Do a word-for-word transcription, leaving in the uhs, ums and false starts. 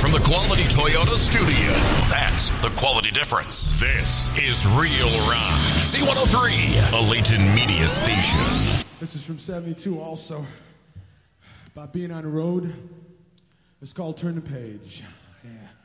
from the Quality Toyota studio. That's the quality difference. This is Real Rock. C one oh three, a Layton media station. This is from seventy-two also. About being on the road. It's called Turn the Page. Yeah.